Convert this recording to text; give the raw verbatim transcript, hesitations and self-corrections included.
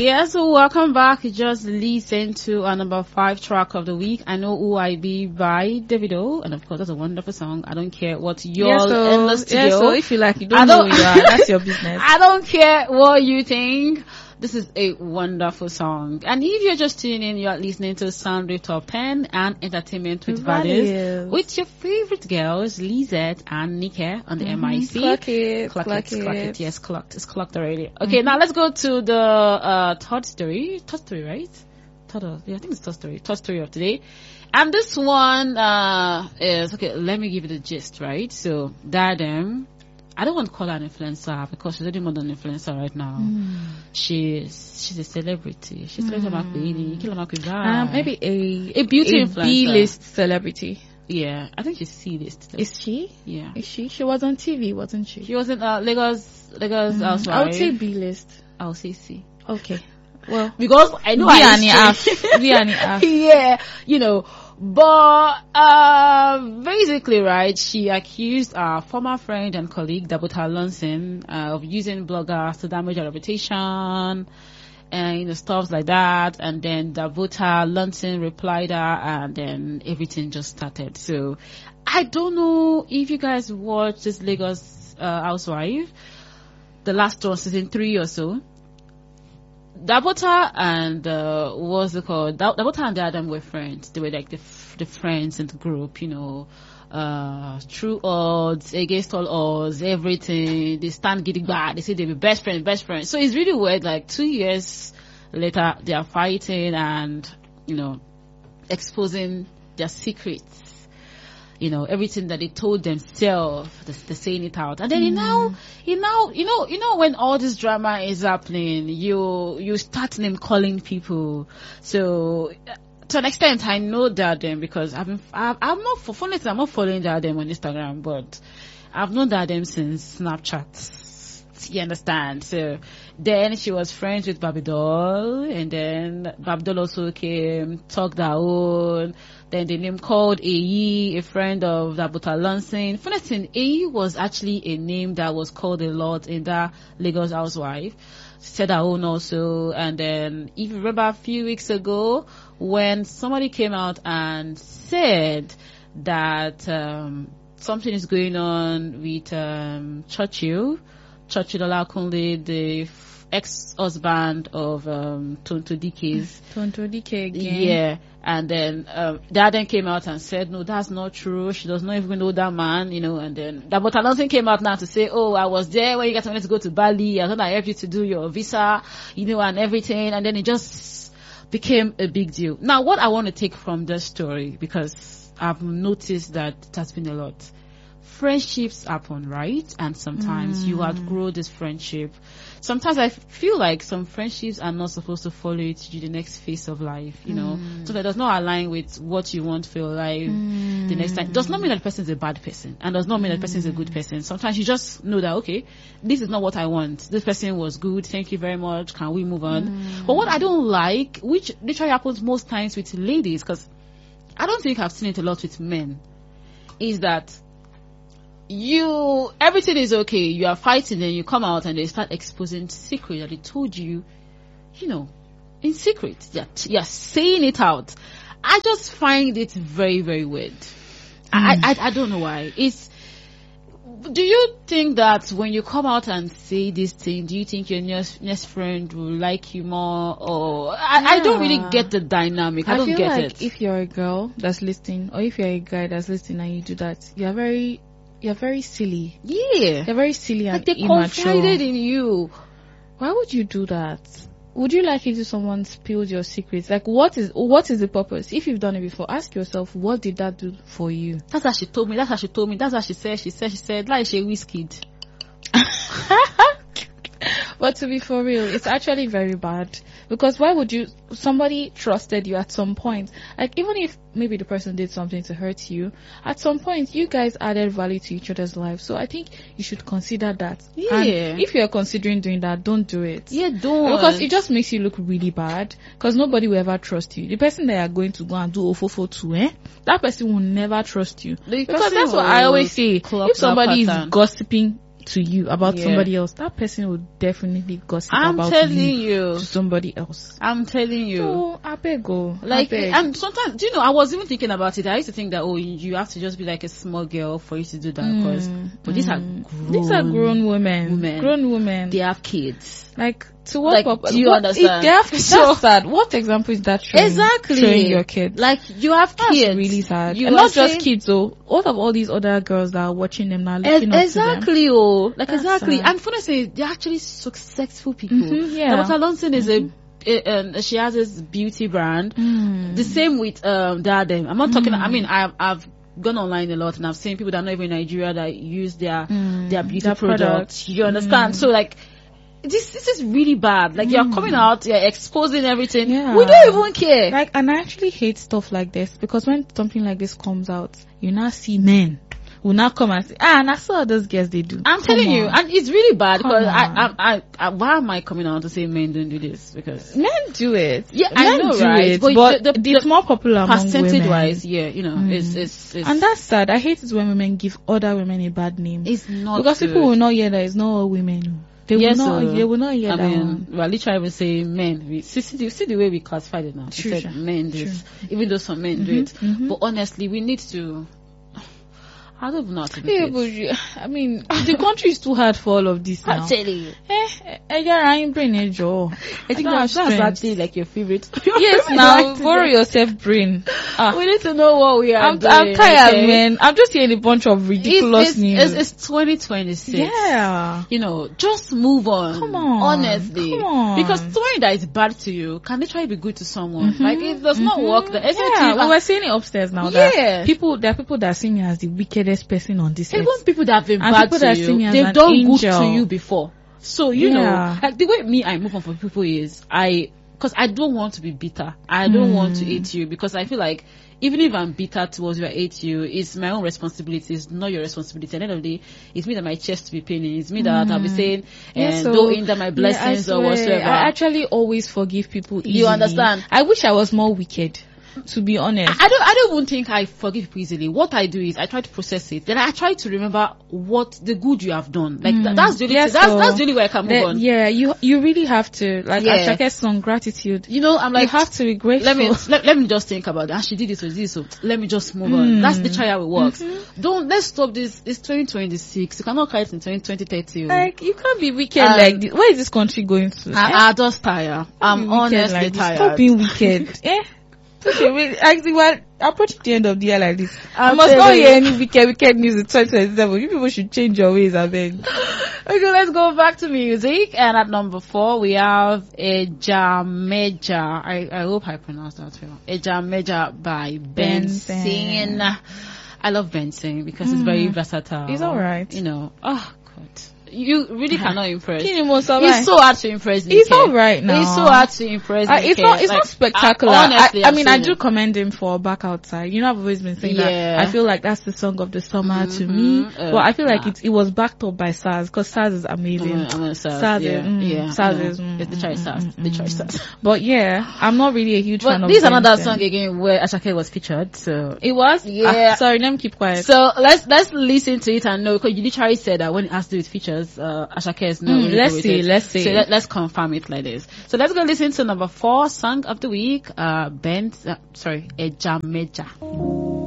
Yes, so welcome back. You just listened to our number five track of the week. I Know Who I Be by Davido, and of course that's a wonderful song. I don't care what you're yeah, so, in the studio. Yeah, so if you like, you don't, don't know who you are, that's your business. I don't care what you think. This is a wonderful song. And if you're just tuning in, you're listening to Sound with Top Pen and Entertainment with Values, Values with your favorite girls, Lizette and Nika on the mm-hmm. M I C. Clock it, clock, clock it, it. clock it. Yes, clocked. It's clocked already. Okay, mm-hmm. now let's go to the uh, third story. Third story, right? Third, yeah, I think it's third story. Third story of today. And this one uh, is, okay, let me give you the gist, right? So, Diadem, I don't want to call her an influencer because she's already more than an influencer right now. Mm. She's she's a celebrity. She's mm. um, maybe a a beauty a influencer, B-list celebrity. Yeah, I think she's C-list. Though. Is she? Yeah, is she? She was on T V, wasn't she? She was in uh, Lagos Lagos mm. Housewife. I would say B-list. I would say C. Okay. Well, because I know B I and a half. B and a half. Yeah, you know. But uh, basically, right, she accused our former friend and colleague Dabota Lunson uh, of using bloggers to damage her reputation and you know stuff like that. And then Dabota Lunson replied her, and then everything just started. So I don't know if you guys watched this Lagos uh, Housewife, the last one, season three or so. Dabota and uh, what's it called? Dabota and Adam were friends. They were like the f- the friends in the group, you know, uh, true odds against all odds, everything. They stand getting back. They say they be best friends, best friends. So it's really weird. Like two years later, they are fighting and you know, exposing their secrets. You know, everything that they told themselves, they're, they're saying it out. And then, mm. you know, you know, you know, you know, when all this drama is happening, you, you start name calling people. So, to an extent, I know Diadem because I've been, I've, I'm not, for funny thing, I'm not following Diadem on Instagram, but I've known Diadem since Snapchat. You understand? So, then she was friends with Babidol, and then Babidol also came, talked her own. Then the name called Ayi, a friend of Dabota Lunson. Funny thing, Ayi was actually a name that was called a lot in that Lagos Housewife. She said her own also. And then, if you remember a few weeks ago, when somebody came out and said that um, something is going on with um, Churchill, Churchill Olakunle, the f- ex-husband of um, Tonto Dike's. Tonto Dike again. Yeah. And then um, Dad then came out and said, no, that's not true. She does not even know that man, you know. And then Dabota Lunson came out now to say, oh, I was there when you guys wanted to go to Bali. I thought I helped you to do your visa, you know, and everything. And then it just became a big deal. Now, what I want to take from this story, because I've noticed that it has been a lot. Friendships happen, right? And sometimes mm. you outgrow this friendship. Sometimes I feel like some friendships are not supposed to follow you to the next phase of life, you know. Mm. So that does not align with what you want for your life mm. the next time. Does not mean that the person is a bad person, and does not mean mm. that the person is a good person. Sometimes you just know that, okay, this is not what I want. This person was good. Thank you very much. Can we move on? Mm. But what I don't like, which literally happens most times with ladies, because I don't think I've seen it a lot with men, is that you, everything is okay, you are fighting, and you come out and they start exposing secret that they told you, you know, in secret. You're, you're saying it out. I just find it very, very weird. Mm. I, I, I don't know why. It's, do you think that when you come out and say this thing, do you think your next, next friend will like you more? Or I, yeah. I don't really get the dynamic. I, I don't feel get like it. If you're a girl that's listening, or if you're a guy that's listening and you do that, you're very You're very silly. Yeah. You're very silly and like they immature. Confided in you. Why would you do that? Would you like it if someone spilled your secrets? Like, what is what is the purpose? If you've done it before, ask yourself, what did that do for you? That's what she told me. That's what she told me. That's what she said. She said, she said, like she whiskey. But to be for real, it's actually very bad. Because why would you, somebody trusted you at some point. Like, even if maybe the person did something to hurt you, at some point, you guys added value to each other's lives. So I think you should consider that. Yeah. And if you're considering doing that, don't do it. Yeah, don't. Because it just makes you look really bad. Because nobody will ever trust you. The person that you're going to go and do ofofo to, eh? That person will never trust you. The because that's what I always say. If somebody is gossiping, to you about Yeah. somebody else, that person will definitely gossip I'm about telling you, you. to somebody else. I'm telling you. So I beg go. Like, I beg. and sometimes, do you know, I was even thinking about it. I used to think that, oh, you you have to just be like a small girl for you to do that. Cause, Mm, but these are mm. grown. These are grown women. women. Grown women. They have kids. Like, to what Like, purpose? do you What- understand? If they have, So- that's sad. What example is that showing? Exactly. Showing your kids. Like, you have That's kids. really sad. You And are not just saying- kids, though. What of all these other girls that are watching them now, E- looking up to them? exactly, oh, like That's exactly. sad. And funny say, they're actually successful people. Mhm, yeah. Tabitha Lonson is a, a, um, she has this beauty brand. Mm. The same with um, Diadem. I'm not talking. I Mm. mean, I've I've gone online a lot and I've seen people that are not even in Nigeria that use their Mm. their beauty Their products. products. You understand? Mm. So like. This this is really bad. Like you're Mm. coming out, you're exposing everything. Yeah. We don't even care. Like, and I actually hate stuff like this because when something like this comes out, you now see men who now come and say, ah, and I saw those girls they do. I'm Come telling you, on. and it's really bad Come because I, on. I, I, I, why am I coming out to say men don't do this? Because Men do it. Yeah, Men I know, do right? it, But but, the- the- it's the more popular among percentage women. wise, yeah, you know, Mm. it's, it's, it's, And that's sad. I hate it when women give other women a bad name. it's not Because good. people will not hear that it's not all women. They Yes, will not. so, They will not hear I that mean, one. well, literally, I would say men. We see, see, the, see the way we classified it now. We True, said sure. men do it, True. even though some men do Mhm, it. mhm. But honestly, we need to. I don't know how to do Yeah, it. but you, I mean, the country is too hard for all of this now. I'm telling you. Eh, eh, yeah, I ain't brain eh, Joe. I think don't that's, have that's strength. actually like your favorite. Yes, now borrow yourself brain. Ah, We need to know what we are I'm, doing. I'm tired, okay? man. I'm just hearing a bunch of ridiculous It's, news. it's, it's twenty twenty-six. Yeah. You know, just move on. Come on. Honestly. Come on. Because something that is bad to you can literally be good to someone. Like, it does not Mhm. work. The Yeah, we were saying it upstairs now. Yes. That people, there are people that see me as the wickedest person on this even earth. people that have been And bad people to that see me you, as they've an done angel. good to you before. So, you Yeah. know, like the way me, I move on for people is, I, because I don't want to be bitter. I don't Mm. want to hate you because I feel like even if I'm bitter towards you, I hate you, it's my own responsibility. It's not your responsibility. At the end of the day, it's me that my chest will be paining. It's me that I'll be saying, and Yeah, so- don't hinder my blessings Yeah, I or swear, whatsoever. I actually always forgive people easily. You understand? I wish I was more wicked, to be honest. I don't. I don't even think I forgive people easily. What I do is I try to process it. Then I try to remember what the good you have done. Like Mm. that, that's the only. Yes, that's so that's the only way I can move That- on. yeah, you you really have to, like Yeah. Ashake's song Gratitude. You know, I'm like, you have to be grateful. let me let, let me just think about that. She did this with this, so let me just move on. Mm. That's literally how it works. Mhm. Don't let's stop this. It's twenty twenty-six. You cannot carry it in twenty thirty. Like, you can't be wicked Um, like this. Where is this country going to? Eh? I, I just tire. I'm Be wicked honestly like this. tired. Stop being wicked. eh? Okay, wait, actually, well, approaching the end of the year like this, I I'm must not telling hear you. any wicked, wicked news in twenty twenty-seven. You people should change your ways, I beg. Okay, let's go back to music. And at number four, we have Ejameja. I, I hope I pronounced that well. Ejameja by Benson. Benson. I love Benson because it's very versatile. He's alright. You know, oh God. You really cannot impress. Kini mo sọ It's báyìí? so hard to impress me. He's alright now. It's so hard to impress Uh, me. it's not. It's Like, not spectacular. I, honestly, I, I I'm mean, I saying do it. commend him for Back Outside. You know, I've always been saying Yeah. that. I feel like that's the song of the summer to me. Mhm. Uh, But I feel like nah. it, it was backed up by SARS because SARS is amazing. I'm gonna Saz, SARS yeah, is, mm, yeah, SARS no, is, mm, it's the choice mm, Saz, mm, the mm, choice mm. Saz. But yeah, I'm not really a huge fan But of this is another Benson. song again where Ashake was featured. So It was? Yeah. Ah, sorry, let me keep quiet. So let's let's listen to it and know because you literally said that when it has to do with features, uh, Ashake is not Mm, really let's good with see, it. let's see. So let, let's confirm it like this. So let's go listen to number four song of the week. Uh, Ben, uh, sorry, Ejameja.